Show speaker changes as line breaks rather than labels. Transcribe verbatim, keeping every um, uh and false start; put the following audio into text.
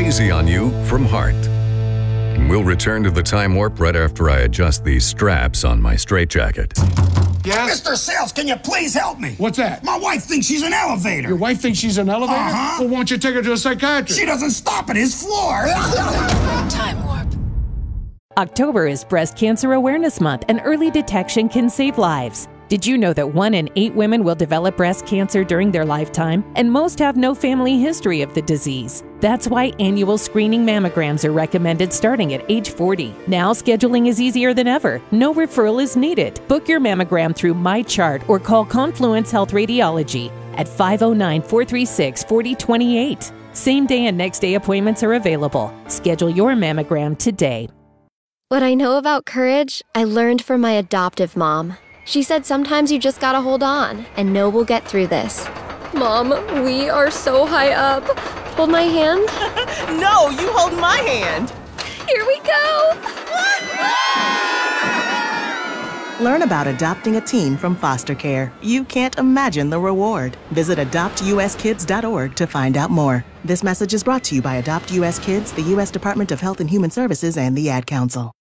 easy on you from Heart. We'll return to the time warp right after I adjust these straps on my straitjacket.
Yes?
Mister Sales, can you please help me?
What's that?
My wife thinks she's an elevator.
Your wife thinks she's an elevator?
Uh-huh.
Well, why don't you take her to a psychiatrist?
She doesn't stop at his floor.
Time warp.
October is Breast Cancer Awareness Month, and early detection can save lives. Did you know that one in eight women will develop breast cancer during their lifetime, and most have no family history of the disease? That's why annual screening mammograms are recommended starting at age forty. Now scheduling is easier than ever. No referral is needed. Book your mammogram through MyChart or call Confluence Health Radiology at five oh nine, four three six, four oh two eight. Same day and next day appointments are available. Schedule your mammogram today.
What I know about courage, I learned from my adoptive mom. She said sometimes you just gotta hold on and know we'll get through this. Mom, we are so high up. Hold my hand.
No, you hold my hand.
Here we go.
Learn about adopting a teen from foster care. You can't imagine the reward. Visit adopt u s kids dot org to find out more. This message is brought to you by Adopt U S Kids, the U S Department of Health and Human Services, and the Ad Council.